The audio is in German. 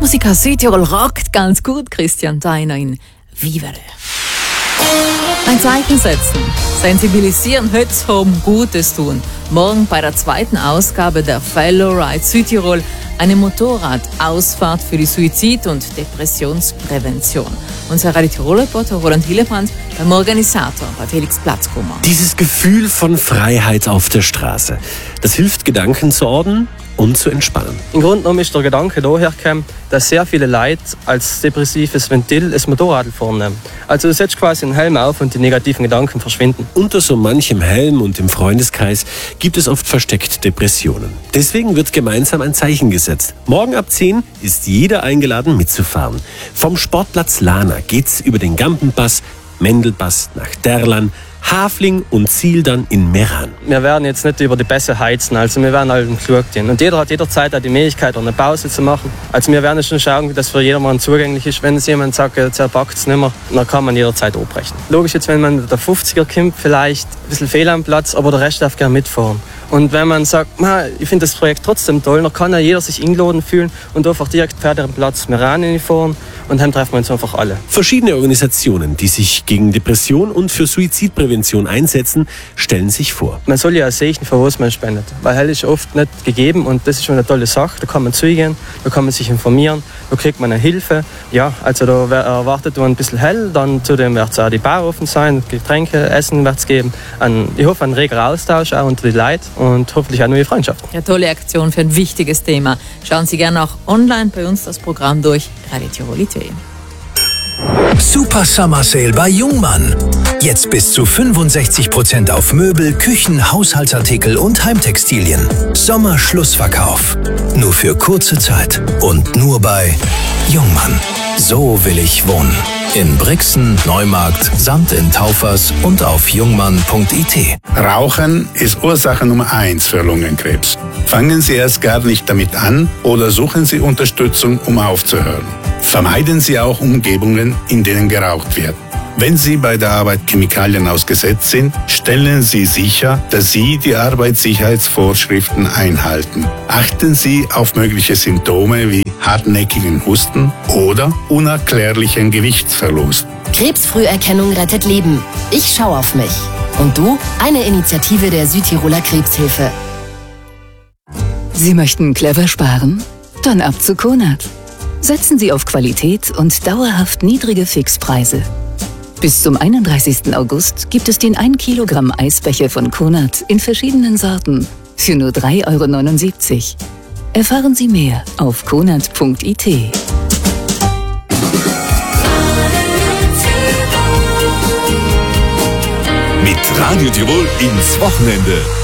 Musik aus Südtirol rockt ganz gut, Christian Deiner in Vivere. Ein Zeichen setzen, sensibilisieren, heute Gutes tun. Morgen bei der zweiten Ausgabe der Fellow Ride Südtirol eine Motorradausfahrt für die Suizid- und Depressionsprävention. Unser Radio Tirol-Reporter Roland Hillebrand beim Organisator bei Felix Platzkummer. Dieses Gefühl von Freiheit auf der Straße, das hilft, Gedanken zu ordnen und zu entspannen. Im Grunde genommen ist der Gedanke daher gekommen, dass sehr viele Leute als depressives Ventil das Motorrad vornehmen. Also du setzt quasi einen Helm auf und die negativen Gedanken verschwinden. Unter so manchem Helm und im Freundeskreis gibt es oft versteckt Depressionen. Deswegen wird gemeinsam ein Zeichen gesetzt. Morgen ab 10 ist jeder eingeladen mitzufahren. Vom Sportplatz Lana geht's über den Gampenpass, Mendelpass nach Derlan, Hafling und Ziel dann in Meran. Wir werden jetzt nicht über die Pässe heizen, also wir werden halt klug gehen. Und jeder hat jederzeit auch die Möglichkeit, eine Pause zu machen. Also wir werden schon schauen, dass für jedermann zugänglich ist. Wenn es jemand sagt, jetzt packt es nicht mehr, dann kann man jederzeit abbrechen. Logisch jetzt, wenn man mit der 50er kommt, vielleicht ein bisschen fehl am Platz, aber der Rest darf gerne mitfahren. Und wenn man sagt, ich finde das Projekt trotzdem toll, dann kann ja jeder sich eingeladen fühlen und einfach direkt per den Platz Meran fahren. Und dann treffen wir uns einfach alle. Verschiedene Organisationen, die sich gegen Depression und für Suizidprävention einsetzen, stellen sich vor. Man soll ja sehen, für was man spendet. Weil Hell ist oft nicht gegeben und das ist schon eine tolle Sache. Da kann man zugehen, da kann man sich informieren, da kriegt man eine Hilfe. Ja, also da erwartet man ein bisschen Hell, dann zudem wird es auch die Bar offen sein, Getränke, Essen wird es geben. Ich hoffe, ein reger Austausch auch unter die Leute und hoffentlich auch neue Freundschaften. Ja, tolle Aktion für ein wichtiges Thema. Schauen Sie gerne auch online bei uns das Programm durch. Radio Tirol.at. Super Summer Sale bei Jungmann. Jetzt bis zu 65% auf Möbel, Küchen, Haushaltsartikel und Heimtextilien. Sommerschlussverkauf. Nur für kurze Zeit und nur bei Jungmann. So will ich wohnen. In Brixen, Neumarkt, samt in Taufers und auf jungmann.it. Rauchen ist Ursache Nummer 1 für Lungenkrebs. Fangen Sie erst gar nicht damit an oder suchen Sie Unterstützung, um aufzuhören. Vermeiden Sie auch Umgebungen, in denen geraucht wird. Wenn Sie bei der Arbeit Chemikalien ausgesetzt sind, stellen Sie sicher, dass Sie die Arbeitssicherheitsvorschriften einhalten. Achten Sie auf mögliche Symptome wie hartnäckigen Husten oder unerklärlichen Gewichtsverlust. Krebsfrüherkennung rettet Leben. Ich schaue auf mich. Und du? Eine Initiative der Südtiroler Krebshilfe. Sie möchten clever sparen? Dann ab zu Konad. Setzen Sie auf Qualität und dauerhaft niedrige Fixpreise. Bis zum 31. August gibt es den 1 Kilogramm Eisbecher von Konad in verschiedenen Sorten für nur 3,79 €. Erfahren Sie mehr auf konad.it. Mit Radio Tirol ins Wochenende.